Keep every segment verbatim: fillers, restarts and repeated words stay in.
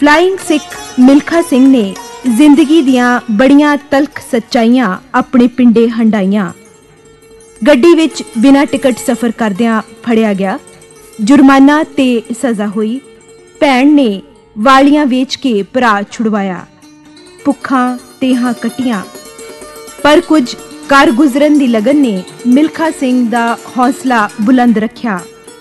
Flying ਸਿੱਖ ਮਿਲਖਾ ਸਿੰਘ ਨੇ ਜ਼ਿੰਦਗੀ ਦੀਆਂ ਬੜੀਆਂ ਤਲਖ ਸੱਚਾਈਆਂ ਆਪਣੇ ਪਿੰਡੇ ਹੰਡਾਈਆਂ। ਗੱਡੀ ਵਿੱਚ ਬਿਨਾਂ ਟਿਕਟ ਸਫ਼ਰ ਕਰਦਿਆਂ ਫੜਿਆ ਗਿਆ, ਜੁਰਮਾਨਾ ਤੇ ਸਜ਼ਾ ਹੋਈ। ਭੈਣ ਨੇ ਵਾਲੀਆਂ ਵੇਚ ਕੇ ਭਰਾ ਛੁਡਵਾਇਆ, ਭੁੱਖਾਂ ਤੇਹਾਂ ਕੱਟੀਆਂ, ਪਰ ਕੁਝ ਕਰ ਗੁਜ਼ਰਨ ਦੀ ਲਗਨ ਨੇ ਮਿਲਖਾ ਸਿੰਘ ਦਾ ਹੌਸਲਾ ਬੁਲੰਦ ਰੱਖਿਆ।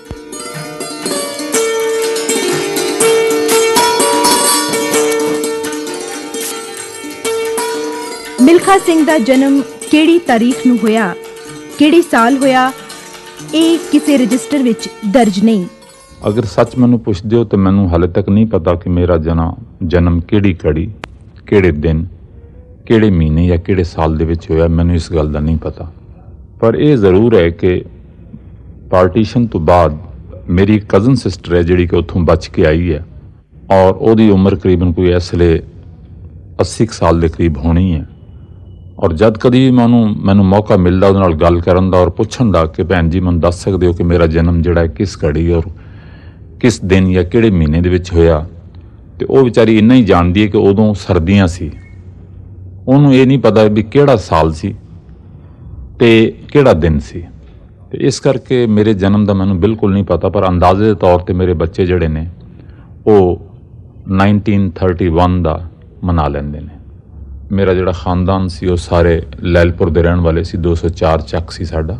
ਮਿਲਖਾ ਸਿੰਘ ਦਾ ਜਨਮ ਕਿਹੜੀ ਤਾਰੀਖ ਨੂੰ ਹੋਇਆ, ਕਿਹੜੇ ਸਾਲ ਹੋਇਆ, ਇਹ ਕਿਸੇ ਰਜਿਸਟਰ ਵਿੱਚ ਦਰਜ ਨਹੀਂ। ਅਗਰ ਸੱਚ ਮੈਨੂੰ ਪੁੱਛਦੇ ਹੋ ਤਾਂ ਮੈਨੂੰ ਹਾਲੇ ਤੱਕ ਨਹੀਂ ਪਤਾ ਕਿ ਮੇਰਾ ਜਨਮ ਜਨਮ ਕਿਹੜੀ ਕੜੀ, ਕਿਹੜੇ ਦਿਨ, ਕਿਹੜੇ ਮਹੀਨੇ ਜਾਂ ਕਿਹੜੇ ਸਾਲ ਦੇ ਵਿੱਚ ਹੋਇਆ। ਮੈਨੂੰ ਇਸ ਗੱਲ ਦਾ ਨਹੀਂ ਪਤਾ, ਪਰ ਇਹ ਜ਼ਰੂਰ ਹੈ ਕਿ ਪਾਰਟੀਸ਼ਨ ਤੋਂ ਬਾਅਦ ਮੇਰੀ ਕਜ਼ਨ ਸਿਸਟਰ ਹੈ ਜਿਹੜੀ ਕਿ ਉੱਥੋਂ ਬਚ ਕੇ ਆਈ ਹੈ, ਔਰ ਉਹਦੀ ਉਮਰ ਕਰੀਬਨ ਕੋਈ ਇਸ ਵੇਲੇ अस्सी ਸਾਲ ਦੇ ਕਰੀਬ ਹੋਣੀ ਹੈ। ਔਰ ਜਦ ਕਦੀ ਵੀ ਮੈਨੂੰ ਮੈਨੂੰ ਮੌਕਾ ਮਿਲਦਾ ਉਹਦੇ ਨਾਲ ਗੱਲ ਕਰਨ ਦਾ ਔਰ ਪੁੱਛਣ ਦਾ ਕਿ ਭੈਣ ਜੀ ਮੈਨੂੰ ਦੱਸ ਸਕਦੇ ਹੋ ਕਿ ਮੇਰਾ ਜਨਮ ਜਿਹੜਾ ਹੈ ਕਿਸ ਘੜੀ ਔਰ ਕਿਸ ਦਿਨ ਜਾਂ ਕਿਹੜੇ ਮਹੀਨੇ ਦੇ ਵਿੱਚ ਹੋਇਆ, ਤੇ ਉਹ ਵਿਚਾਰੀ ਇੰਨਾ ਹੀ ਜਾਣਦੀ ਹੈ ਕਿ ਉਦੋਂ ਸਰਦੀਆਂ ਸੀ। ਉਹਨੂੰ ਇਹ ਨਹੀਂ ਪਤਾ ਵੀ ਕਿਹੜਾ ਸਾਲ ਸੀ ਤੇ ਕਿਹੜਾ ਦਿਨ ਸੀ, ਤੇ ਇਸ ਕਰਕੇ ਮੇਰੇ ਜਨਮ ਦਾ ਮੈਨੂੰ ਬਿਲਕੁਲ ਨਹੀਂ ਪਤਾ। ਪਰ ਅੰਦਾਜ਼ੇ ਦੇ ਤੌਰ ਤੇ ਮੇਰੇ ਬੱਚੇ ਜਿਹੜੇ ਨੇ ਉਹ ਨਾਈਨਟੀਨ ਥਰਟੀ ਵਨ ਦਾ ਮਨਾ ਲੈਂਦੇ ਨੇ। ਮੇਰਾ ਜਿਹੜਾ ਖਾਨਦਾਨ ਸੀ ਉਹ ਸਾਰੇ ਲੈਲਪੁਰ ਦੇ ਰਹਿਣ ਵਾਲੇ ਸੀ। ਦੋ ਸੌ ਚਾਰ ਚੱਕ ਸੀ ਸਾਡਾ।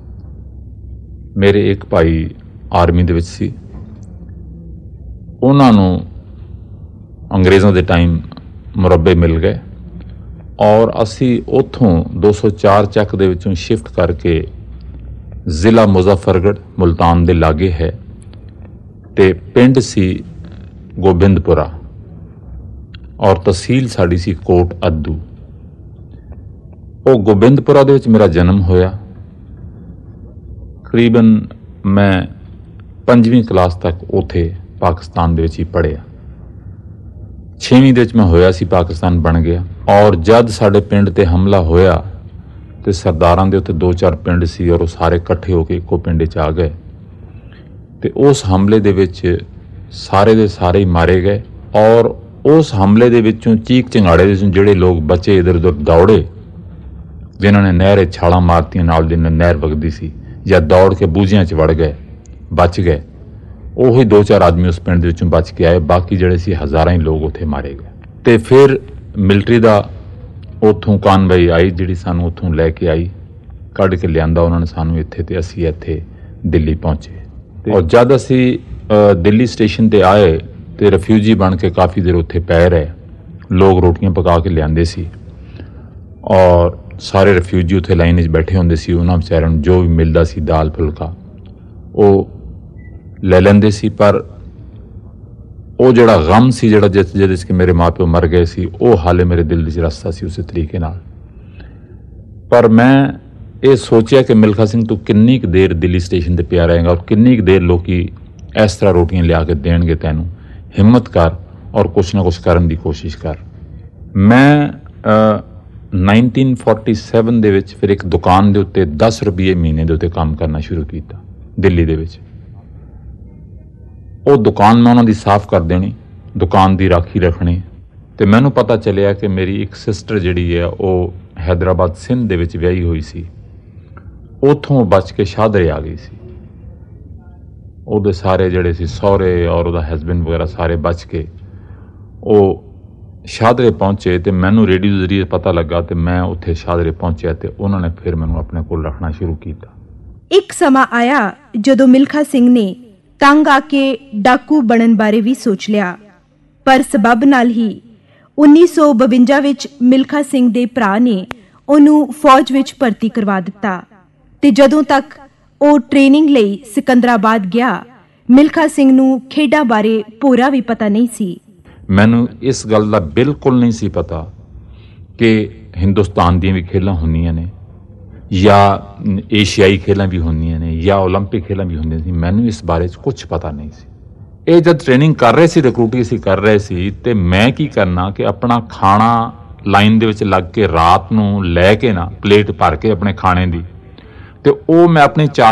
ਮੇਰੇ ਇੱਕ ਭਾਈ ਆਰਮੀ ਦੇ ਵਿੱਚ ਸੀ, ਉਹਨਾਂ ਨੂੰ ਅੰਗਰੇਜ਼ਾਂ ਦੇ ਟਾਈਮ ਮੁਰੱਬੇ ਮਿਲ ਗਏ ਔਰ ਅਸੀਂ ਉੱਥੋਂ ਦੋ ਸੌ ਚਾਰ ਚੱਕ ਦੇ ਵਿੱਚੋਂ ਸ਼ਿਫਟ ਕਰਕੇ ਜ਼ਿਲ੍ਹਾ ਮੁਜ਼ੱਫਰਗੜ੍ਹ ਮੁਲਤਾਨ ਦੇ ਲਾਗੇ ਹੈ, ਤੇ ਪਿੰਡ ਸੀ ਗੋਬਿੰਦਪੁਰਾ ਔਰ ਤਹਿਸੀਲ ਸਾਡੀ ਸੀ ਕੋਟ ਅੱਧੂ। ਉਹ ਗੋਬਿੰਦਪੁਰਾ ਦੇ ਵਿੱਚ ਮੇਰਾ ਜਨਮ ਹੋਇਆ। ਕਰੀਬਨ ਮੈਂ ਪੰਜਵੀਂ ਕਲਾਸ ਤੱਕ ਉੱਥੇ ਪਾਕਿਸਤਾਨ ਦੇ ਵਿੱਚ ਹੀ ਪੜ੍ਹਿਆ। ਛੇਵੀਂ ਦੇ ਵਿੱਚ ਮੈਂ ਹੋਇਆ ਸੀ, ਪਾਕਿਸਤਾਨ ਬਣ ਗਿਆ। ਔਰ ਜਦ ਸਾਡੇ ਪਿੰਡ ਤੇ ਹਮਲਾ ਹੋਇਆ ਤੇ ਸਰਦਾਰਾਂ ਦੇ ਉੱਤੇ ਦੋ ਚਾਰ ਪਿੰਡ ਸੀ ਔਰ ਉਹ ਸਾਰੇ ਇਕੱਠੇ ਹੋ ਕੇ ਇੱਕੋ ਪਿੰਡ 'ਚ ਆ ਗਏ, ਤੇ ਉਸ ਹਮਲੇ ਦੇ ਵਿੱਚ ਸਾਰੇ ਦੇ ਸਾਰੇ ਹੀ ਮਾਰੇ ਗਏ। ਔਰ ਉਸ ਹਮਲੇ ਦੇ ਵਿੱਚੋਂ ਚੀਕ ਚਿੰਗਾੜੇ ਦੇ ਵਿੱਚੋਂ ਜਿਹੜੇ ਲੋਕ ਬਚੇ ਇੱਧਰ ਉੱਧਰ ਦੌੜੇ, ਜਿਨ੍ਹਾਂ ਨੇ ਨਹਿਰੇ ਛਾਲਾਂ ਮਾਰਤੀਆਂ, ਨਾਲ ਦੀ ਨਹਿਰ ਵਗਦੀ ਸੀ, ਜਾਂ ਦੌੜ ਕੇ ਬੂਝਿਆਂ 'ਚ ਵੜ ਗਏ, ਬਚ ਗਏ। ਉਹੀ ਦੋ ਚਾਰ ਆਦਮੀ ਉਸ ਪਿੰਡ ਦੇ ਵਿੱਚੋਂ ਬਚ ਕੇ ਆਏ, ਬਾਕੀ ਜਿਹੜੇ ਸੀ ਹਜ਼ਾਰਾਂ ਹੀ ਲੋਕ ਉੱਥੇ ਮਾਰੇ ਗਏ। ਤੇ ਫਿਰ ਮਿਲਟਰੀ ਦਾ ਉੱਥੋਂ ਕਾਨਵਾਈ ਆਈ ਜਿਹੜੀ ਸਾਨੂੰ ਉੱਥੋਂ ਲੈ ਕੇ ਆਈ, ਕੱਢ ਕੇ ਲਿਆਂਦਾ ਉਹਨਾਂ ਨੇ ਸਾਨੂੰ ਇੱਥੇ, ਤੇ ਅਸੀਂ ਇੱਥੇ ਦਿੱਲੀ ਪਹੁੰਚੇ। ਔਰ ਜਦ ਅਸੀਂ ਦਿੱਲੀ ਸਟੇਸ਼ਨ ਤੇ ਆਏ ਤੇ ਰਿਫਿਊਜੀ ਬਣ ਕੇ ਕਾਫੀ ਦੇਰ ਉੱਥੇ ਪੈ ਰਹੇ। ਲੋਕ ਰੋਟੀਆਂ ਪਕਾ ਕੇ ਲਿਆਂਦੇ ਸੀ ਔਰ ਸਾਰੇ ਰਿਫਿਊਜੀ ਉੱਥੇ ਲਾਈਨ 'ਚ ਬੈਠੇ ਹੁੰਦੇ ਸੀ। ਉਹਨਾਂ ਵਿਚਾਰਿਆਂ ਨੂੰ ਜੋ ਵੀ ਮਿਲਦਾ ਸੀ, ਦਾਲ ਫੁਲਕਾ, ਉਹ ਲੈ ਲੈਂਦੇ ਸੀ। ਪਰ ਉਹ ਜਿਹੜਾ ਗਮ ਸੀ, ਜਿਹੜਾ ਜਿਸ ਜਿਹਦੇ 'ਚ ਕਿ ਮੇਰੇ ਮਾਂ ਪਿਓ ਮਰ ਗਏ ਸੀ, ਉਹ ਹਾਲੇ ਮੇਰੇ ਦਿਲ ਵਿੱਚ ਰਸਤਾ ਸੀ ਉਸੇ ਤਰੀਕੇ ਨਾਲ। ਪਰ ਮੈਂ ਇਹ ਸੋਚਿਆ ਕਿ ਮਿਲਖਾ ਸਿੰਘ ਤੂੰ ਕਿੰਨੀ ਕੁ ਦੇਰ ਦਿੱਲੀ ਸਟੇਸ਼ਨ ਤੇ ਪਿਆ ਰਹੇਗਾ ਔਰ ਕਿੰਨੀ ਕੁ ਦੇਰ ਲੋਕੀ ਇਸ ਤਰ੍ਹਾਂ ਰੋਟੀਆਂ ਲਿਆ ਕੇ ਦੇਣਗੇ ਤੈਨੂੰ। ਹਿੰਮਤ ਕਰ ਔਰ ਕੁਛ ਨਾ ਕੁਛ ਕਰਨ ਦੀ ਕੋਸ਼ਿਸ਼ ਕਰ। ਮੈਂ ਨਾਈਨਟੀਨ ਫੋਰਟੀ ਸੈਵਨ ਦੇ ਵਿੱਚ ਫਿਰ ਇੱਕ ਦੁਕਾਨ ਦੇ ਉੱਤੇ ਦਸ ਰੁਪਏ ਮਹੀਨੇ ਦੇ ਉੱਤੇ ਕੰਮ ਕਰਨਾ ਸ਼ੁਰੂ ਕੀਤਾ ਦਿੱਲੀ ਦੇ ਵਿੱਚ। ਉਹ ਦੁਕਾਨ ਮੈਂ ਉਹਨਾਂ ਦੀ ਸਾਫ਼ ਕਰ ਦੇਣੀ, ਦੁਕਾਨ ਦੀ ਰਾਖੀ ਰੱਖਣੀ। ਤੇ ਮੈਨੂੰ ਪਤਾ ਚੱਲਿਆ ਕਿ ਮੇਰੀ ਇੱਕ ਸਿਸਟਰ ਜਿਹੜੀ ਹੈ ਉਹ ਹੈਦਰਾਬਾਦ ਸਿੰਧ ਦੇ ਵਿੱਚ ਵਿਆਹੀ ਹੋਈ ਸੀ, ਉੱਥੋਂ ਬਚ ਕੇ ਸ਼ਾਹਦਰੇ ਆ ਗਈ ਸੀ। ਉਹਦੇ ਸਾਰੇ ਜਿਹੜੇ ਸੀ ਸਹੁਰੇ ਔਰ ਉਹਦਾ ਹਸਬੈਂਡ ਵਗੈਰਾ ਸਾਰੇ ਬਚ ਕੇ ਉਹ ਸ਼ਾਹਦਰੇ ਪਹੁੰਚੇ, ਤੇ ਮੈਨੂੰ ਰੇਡੀਓ ਜ਼ਰੀਏ ਪਤਾ ਲੱਗਾ ਤੇ ਮੈਂ ਉੱਥੇ ਸ਼ਾਹਦਰੇ ਪਹੁੰਚਿਆ ਤੇ ਉਹਨਾਂ ਨੇ ਫਿਰ ਮੈਨੂੰ ਆਪਣੇ ਕੋਲ ਰੱਖਣਾ ਸ਼ੁਰੂ ਕੀਤਾ। ਇੱਕ ਸਮਾਂ ਆਇਆ ਜਦੋਂ ਮਿਲਖਾ ਸਿੰਘ ਨੇ ਤੰਗ ਆ ਕੇ ਡਾਕੂ ਬਣਨ ਬਾਰੇ ਵੀ ਸੋਚ ਲਿਆ, ਪਰ ਸਬੱਬ ਨਾਲ ਹੀ ਉੱਨੀ ਸੌ ਬਵੰਜਾ ਵਿੱਚ ਮਿਲਖਾ ਸਿੰਘ ਦੇ ਭਰਾ ਨੇ ਉਹਨੂੰ ਫੌਜ ਵਿੱਚ ਭਰਤੀ ਕਰਵਾ ਦਿੱਤਾ, ਤੇ ਜਦੋਂ ਤੱਕ ਉਹ ਟ੍ਰੇਨਿੰਗ ਲਈ ਸਿਕੰਦਰਾਬਾਦ ਗਿਆ, ਮਿਲਖਾ ਸਿੰਘ ਨੂੰ ਖੇਡਾਂ ਬਾਰੇ ਪੂਰਾ ਵੀ ਪਤਾ ਨਹੀਂ ਸੀ। ਮੈਨੂੰ ਇਸ ਗੱਲ ਦਾ ਬਿਲਕੁਲ ਨਹੀਂ ਸੀ ਪਤਾ ਕਿ ਹਿੰਦੁਸਤਾਨ ਦੀਆਂ ਵੀ ਖੇਲਾਂ ਹੁੰਦੀਆਂ ਨੇ, ਜਾਂ ਏਸ਼ੀਆਈ ਖੇਲਾਂ ਵੀ ਹੁੰਦੀਆਂ ਨੇ, ਜਾਂ ਓਲੰਪਿਕ ਖੇਲਾਂ ਵੀ ਹੁੰਦੀਆਂ ਸੀ। ਮੈਨੂੰ ਇਸ ਬਾਰੇ 'ਚ ਕੁਛ ਪਤਾ ਨਹੀਂ ਸੀ। ਇਹ ਜਦ ਟ੍ਰੇਨਿੰਗ ਕਰ ਰਹੇ ਸੀ, ਰਿਕਰੂਟਿੰਗ ਅਸੀਂ ਕਰ ਰਹੇ ਸੀ, ਤੇ ਮੈਂ ਕੀ ਕਰਨਾ ਕਿ ਆਪਣਾ ਖਾਣਾ ਲਾਈਨ ਦੇ ਵਿੱਚ ਲੱਗ ਕੇ ਰਾਤ ਨੂੰ ਲੈ ਕੇ ਨਾ ਪਲੇਟ ਭਰ ਕੇ ਆਪਣੇ ਖਾਣੇ ਦੀ, ਤੇ ਉਹ ਮੈਂ ਆਪਣੇ ਚਾਰ